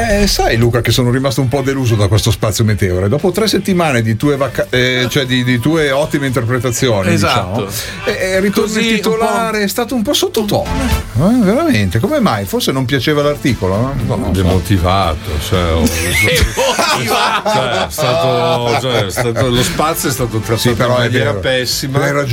Sai Luca che sono rimasto un po' deluso da questo Spazio Meteore. Dopo 3 settimane di tue cioè di tue ottime interpretazioni, esatto, diciamo, ritorno il titolare è stato un po' sottotono. Veramente, come mai? Forse non piaceva l'articolo? No, demotivato, lo spazio è stato trattato in maniera pessima. Hai ragione.